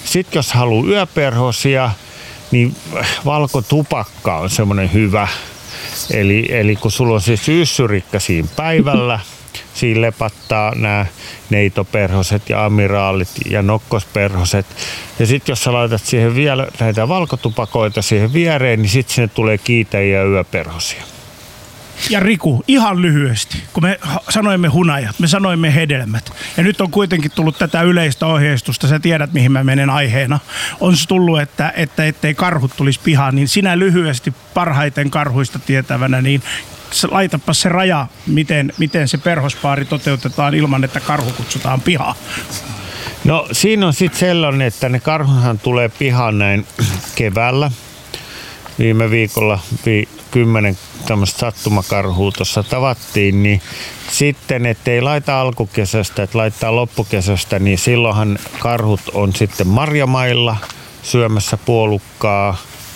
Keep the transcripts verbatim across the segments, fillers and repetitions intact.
Sitten jos haluaa yöperhosia, niin valkotupakka on semmoinen hyvä. Eli, eli kun sulla on siis yssyrikka siinä päivällä, siinä lepattaa nämä neitoperhoset ja amiraalit ja nokkosperhoset. Ja sitten jos sä laitat siihen vielä näitä valkotupakoita siihen viereen, niin sitten sinne tulee kiitäjiä yöperhosia. Ja Riku, ihan lyhyesti, kun me sanoimme hunajat, me sanoimme hedelmät, ja nyt on kuitenkin tullut tätä yleistä ohjeistusta, sä tiedät mihin mä menen aiheena, on tullut, että, että ettei karhut tulisi pihaan, niin sinä lyhyesti parhaiten karhuista tietävänä, niin laitapa se raja, miten, miten se perhospaari toteutetaan ilman, että karhu kutsutaan pihaan. No siinä on sitten sellainen, että ne karhuhan tulee pihaan näin keväällä. Viime viikolla vi, kymmenen tämmöistä sattumakarhua tuossa tavattiin, niin sitten ettei laita alkukesästä, että laittaa loppukesästä, niin silloinhan karhut on sitten marjamailla syömässä puolukkaa,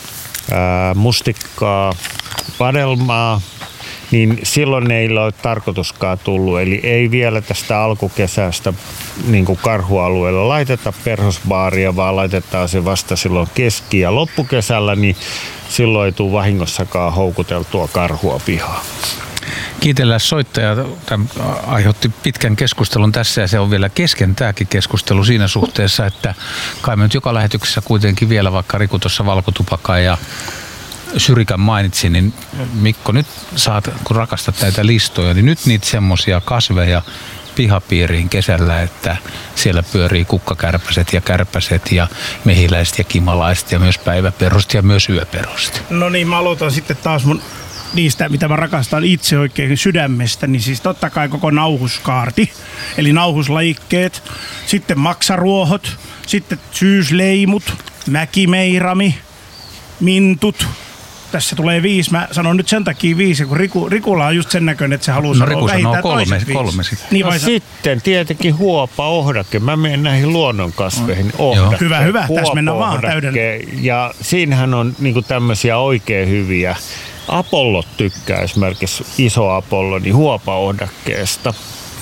ää, mustikkaa, vadelmaa, niin silloin ne ei ole tarkoituskaan tullut. Eli ei vielä tästä alkukesästä niin kuin karhualueella laiteta perhosbaaria, vaan laitetaan se vasta silloin keski- ja loppukesällä, niin silloin ei tule vahingossakaan houkuteltua karhua pihaan. Kiitellään soittaja. Tämä aiheutti pitkän keskustelun tässä ja se on vielä kesken tämäkin keskustelu siinä suhteessa, että kai me nyt joka lähetyksessä kuitenkin vielä, vaikka Riku tuossa valkotupakaa ja syrikän mainitsi, niin Mikko, nyt saat, kun rakastat näitä listoja, niin nyt niitä semmoisia kasveja pihapiiriin kesällä, että siellä pyörii kukkakärpäset ja kärpäset ja mehiläiset ja kimalaiset ja myös päiväperhoset ja myös yöperhoset. No niin, mä aloitan sitten taas mun niistä, mitä mä rakastan itse oikein sydämestä, niin siis totta kai koko nauhuskaarti, eli nauhuslajikkeet, sitten maksaruohot, sitten syysleimut, mäkimeirami, mintut. Tässä tulee viisi. Mä sanon nyt sen takia viisi, kun Riku, Rikulla on just sen näköinen, että se haluaa no, sanoa vähintään kolme, toiset viisi. kolme sitten. Niin no sitten tietenkin huopa, ohdake. Mä menen näihin luonnonkasveihin. Ohdake, hyvä, hyvä. Huopa, Tässä mennään vaan täydellä. Ja siinähän on niinku tämmöisiä oikein hyviä. Apollot tykkää esimerkiksi iso apollo, niin huopaohdakkeesta.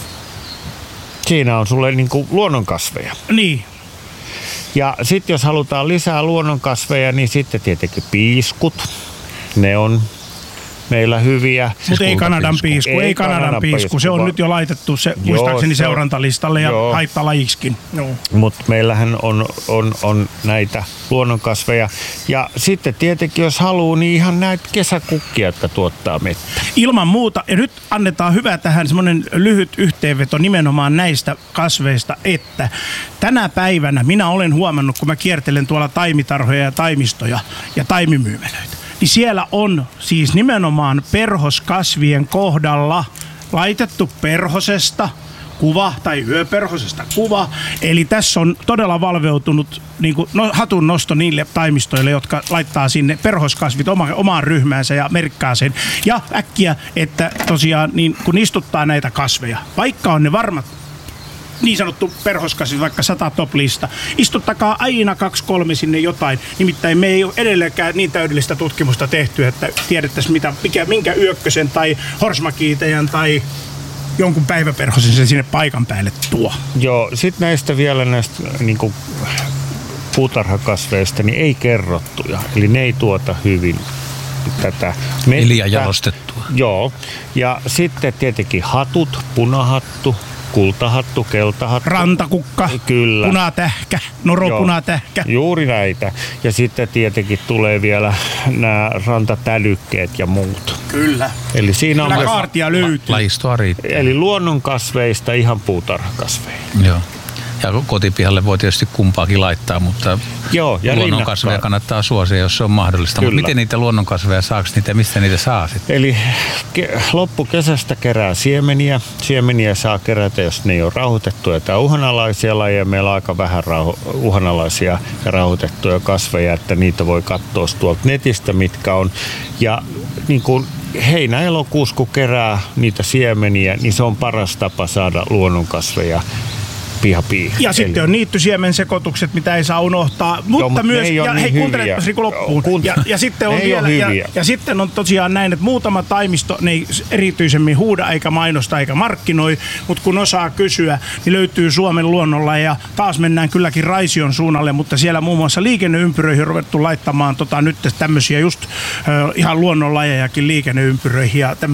Siinä on sulle niinku luonnonkasveja. Niin. Ja sitten jos halutaan lisää luonnonkasveja, niin sitten tietenkin piiskut. Ne on meillä hyviä. Mutta ei Kanadan piisku, ei, ei Kanadan, Kanadan piisku. piisku. Se on va- nyt jo laitettu se, joo, muistaakseni se seurantalistalle ja joo. haittalajiksikin. Mutta meillähän on, on, on näitä luonnonkasveja. Ja sitten tietenkin, jos haluaa, niin ihan näitä kesäkukkia, jotka tuottaa mettä. Ilman muuta. Ja nyt annetaan hyvä tähän semmoinen lyhyt yhteenveto nimenomaan näistä kasveista, että tänä päivänä minä olen huomannut, kun mä kiertelen tuolla taimitarhoja ja taimistoja ja taimimyymälöitä, niin siellä on siis nimenomaan perhoskasvien kohdalla laitettu perhosesta kuva tai yöperhosesta kuva. Eli tässä on todella valveutunut niin kuin, no, hatun nosto niille taimistoille, jotka laittaa sinne perhoskasvit oma, omaan ryhmäänsä ja merkkaa sen. Ja äkkiä, että tosiaan niin kun istuttaa näitä kasveja, vaikka on ne varmat niin sanottu perhoskasvi, vaikka sata top-lista. Istuttakaa aina kaksi kolme sinne jotain. Nimittäin me ei ole edelleenkään niin täydellistä tutkimusta tehty, että tiedettäisiin mitä, mikä, minkä yökkösen tai horsmakiitäjän tai jonkun päiväperhosen se sinne paikan päälle tuo. Joo, sitten näistä vielä näistä niinku puutarhakasveista, niin ei kerrottuja. Eli ne ei tuota hyvin tätä. Eli liian jalostettua. Joo. Ja sitten tietenkin hatut, punahattu, kultahattu, keltahattu. Rantakukka, kyllä. Punatähkä, noropunatähkä. Juuri näitä. Ja sitten tietenkin tulee vielä nämä rantatälykkeet ja muut. Kyllä. Eli siinä Kyllä on kaartia löytyy. Lajistoa riittää. Eli luonnonkasveista ihan puutarhakasveihin. Joo. Ja kotipihalle voi tietysti kumpaakin laittaa, mutta joo, ja luonnonkasveja kannattaa suosia, jos se on mahdollista. Mutta miten niitä luonnonkasveja saako niitä, mistä niitä saa sitten? Eli ke- loppukesästä kerää siemeniä. Siemeniä saa kerätä, jos ne ei ole rauhoitettuja tai uhanalaisia lajeja. Meillä on aika vähän rauho- uhanalaisia ja rauhoitettuja kasveja, että niitä voi katsoa tuolta netistä, mitkä on. Ja niin kuin heinä-elokuussa, kun kerää niitä siemeniä, niin se on paras tapa saada luonnonkasveja pihapii. Ja sitten on niittysiemensekoitukset, mitä ei saa unohtaa, mutta mut myös, ne ei oo ja niin hei hyviä. kuuntelepas Riku loppuun, Kuunt- ja, ja sitten on Ne ei oo vielä, ja, hyviä. ja sitten on tosiaan näin, että muutama taimisto, ne ei erityisemmin huuda, eikä mainosta, eikä markkinoi, mutta kun osaa kysyä, niin löytyy Suomen luonnolla, ja taas mennään kylläkin Raision suunnalle, mutta siellä muun muassa liikenneympyröihin on ruvettu laittamaan tota, nyt tämmöisiä just ö, ihan luonnonlajejakin liikenneympyröihin, ja